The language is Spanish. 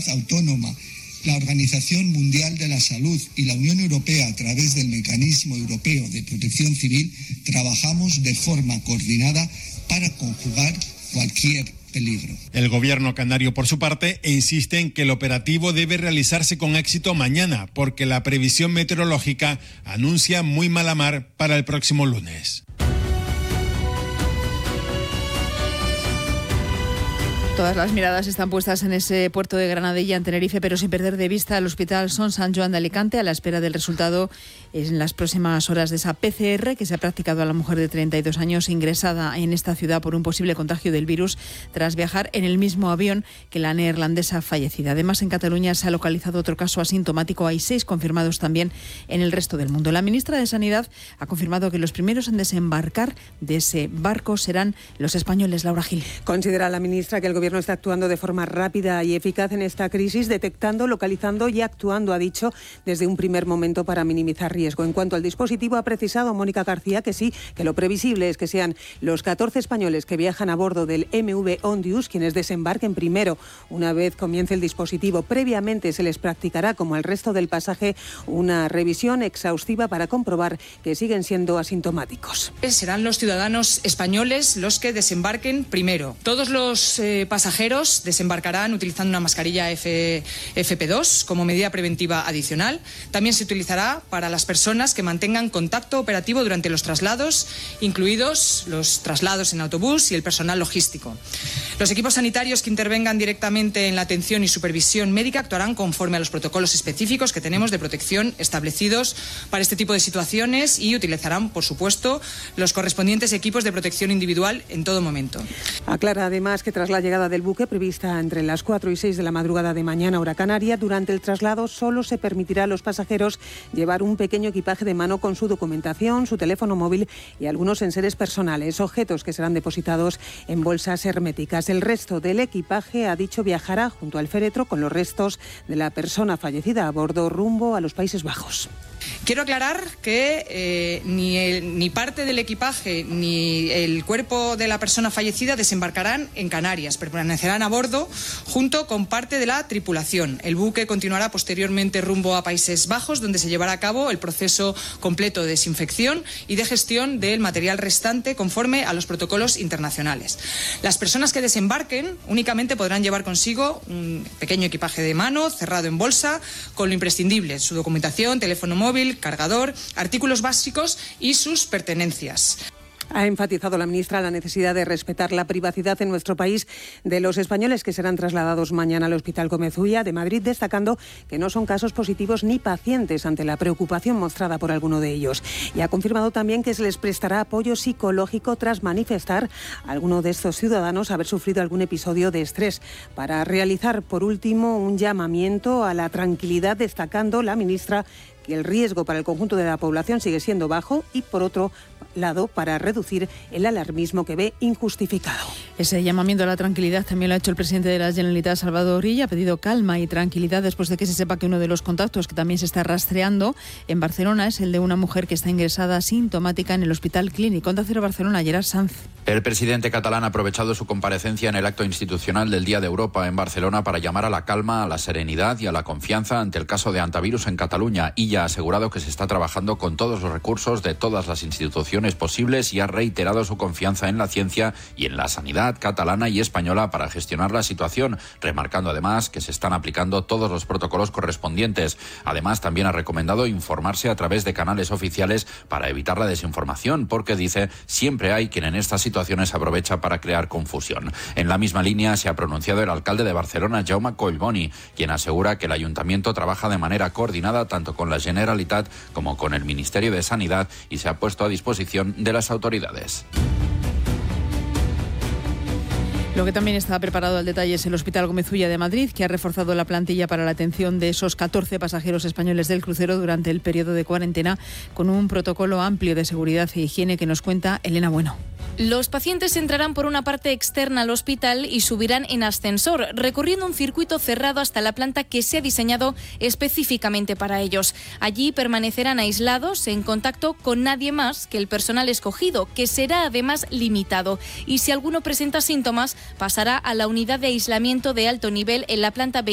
autónoma, la Organización Mundial de la Salud y la Unión Europea, a través del Mecanismo Europeo de Protección Civil, trabajamos de forma coordinada para conjugar cualquier peligro. El gobierno canario, por su parte, insiste en que el operativo debe realizarse con éxito mañana, porque la previsión meteorológica anuncia muy mala mar para el próximo lunes. Todas las miradas están puestas en ese puerto de Granadella, en Tenerife, pero sin perder de vista el Hospital Son San Joan de Alicante, a la espera del resultado en las próximas horas de esa PCR que se ha practicado a la mujer de 32 años ingresada en esta ciudad por un posible contagio del virus tras viajar en el mismo avión que la neerlandesa fallecida. Además, en Cataluña se ha localizado otro caso asintomático. Hay 6 confirmados también en el resto del mundo. La ministra de Sanidad ha confirmado que los primeros en desembarcar de ese barco serán los españoles. Laura Gil. Considera la ministra que el Gobierno está actuando de forma rápida y eficaz en esta crisis, detectando, localizando y actuando, ha dicho, desde un primer momento para minimizar riesgo. En cuanto al dispositivo, ha precisado Mónica García que sí, que lo previsible es que sean los 14 españoles que viajan a bordo del MV Ondius quienes desembarquen primero. Una vez comience el dispositivo, previamente se les practicará, como al resto del pasaje, una revisión exhaustiva para comprobar que siguen siendo asintomáticos. Serán los ciudadanos españoles los que desembarquen primero. Todos los pasajeros desembarcarán utilizando una mascarilla FP2 como medida preventiva adicional. También se utilizará para las personas que mantengan contacto operativo durante los traslados, incluidos los traslados en autobús y el personal logístico. Los equipos sanitarios que intervengan directamente en la atención y supervisión médica actuarán conforme a los protocolos específicos que tenemos de protección establecidos para este tipo de situaciones y utilizarán, por supuesto, los correspondientes equipos de protección individual en todo momento. Aclara además que tras la llegada del buque, prevista entre las 4 y 6 de la madrugada de mañana, hora canaria, durante el traslado solo se permitirá a los pasajeros llevar un pequeño equipaje de mano con su documentación, su teléfono móvil y algunos enseres personales, objetos que serán depositados en bolsas herméticas. El resto del equipaje, ha dicho, viajará junto al féretro con los restos de la persona fallecida a bordo rumbo a los Países Bajos. Quiero aclarar que ni parte del equipaje ni el cuerpo de la persona fallecida desembarcarán en Canarias, permanecerán a bordo junto con parte de la tripulación. El buque continuará posteriormente rumbo a Países Bajos, donde se llevará a cabo el proceso completo de desinfección y de gestión del material restante conforme a los protocolos internacionales. Las personas que desembarquen únicamente podrán llevar consigo un pequeño equipaje de mano cerrado en bolsa con lo imprescindible, su documentación, teléfono móvil, cargador, artículos básicos y sus pertenencias. Ha enfatizado la ministra la necesidad de respetar la privacidad en nuestro país de los españoles que serán trasladados mañana al Hospital Gómez Ulla de Madrid, destacando que no son casos positivos ni pacientes ante la preocupación mostrada por alguno de ellos. Y ha confirmado también que se les prestará apoyo psicológico tras manifestar a alguno de estos ciudadanos haber sufrido algún episodio de estrés. Para realizar, por último, un llamamiento a la tranquilidad, destacando la ministra que el riesgo para el conjunto de la población sigue siendo bajo y, por otro lado, para reducir el alarmismo que ve injustificado. Ese llamamiento a la tranquilidad también lo ha hecho el presidente de la Generalitat, Salvador Illa. Ha pedido calma y tranquilidad después de que se sepa que uno de los contactos que también se está rastreando en Barcelona es el de una mujer que está ingresada sintomática en el Hospital Clínic. Onda Cero Barcelona, Gerard Sanz. El presidente catalán ha aprovechado su comparecencia en el acto institucional del Día de Europa en Barcelona para llamar a la calma, a la serenidad y a la confianza ante el caso de hantavirus en Cataluña. Illa ha asegurado que se está trabajando con todos los recursos de todas las instituciones posibles y ha reiterado su confianza en la ciencia y en la sanidad catalana y española para gestionar la situación, remarcando además que se están aplicando todos los protocolos correspondientes. Además, también ha recomendado informarse a través de canales oficiales para evitar la desinformación, porque dice siempre hay quien en estas situaciones aprovecha para crear confusión. En la misma línea se ha pronunciado el alcalde de Barcelona, Jaume Collboni, quien asegura que el ayuntamiento trabaja de manera coordinada tanto con la Generalitat como con el Ministerio de Sanidad y se ha puesto a disposición de las autoridades. Lo que también está preparado al detalle es el Hospital Gómez Ulla de Madrid, que ha reforzado la plantilla para la atención de esos 14 pasajeros españoles del crucero durante el periodo de cuarentena, con un protocolo amplio de seguridad e higiene que nos cuenta Elena Bueno. Los pacientes entrarán por una parte externa al hospital y subirán en ascensor, recorriendo un circuito cerrado hasta la planta que se ha diseñado específicamente para ellos. Allí permanecerán aislados, en contacto con nadie más que el personal escogido, que será además limitado. Y si alguno presenta síntomas, pasará a la unidad de aislamiento de alto nivel en la planta